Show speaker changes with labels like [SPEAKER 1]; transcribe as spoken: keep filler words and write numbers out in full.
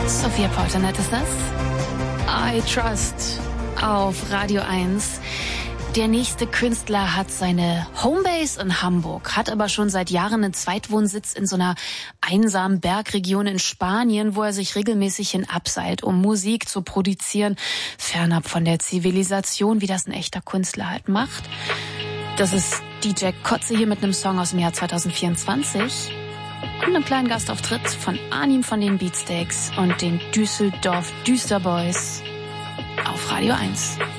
[SPEAKER 1] Sophia Portanet ist das. I Trust auf Radio eins. Der nächste Künstler hat seine Homebase in Hamburg, hat aber schon seit Jahren einen Zweitwohnsitz in so einer einsamen Bergregion in Spanien, wo er sich regelmäßig hin abseilt, um Musik zu produzieren, fernab von der Zivilisation, wie das ein echter Künstler halt macht. Das ist D J Kotze hier mit einem Song aus dem Jahr zwanzig vierundzwanzig und einem kleinen Gastauftritt von Arnim von den Beatsteaks und den Düsseldorf Düsterboys auf Radio eins.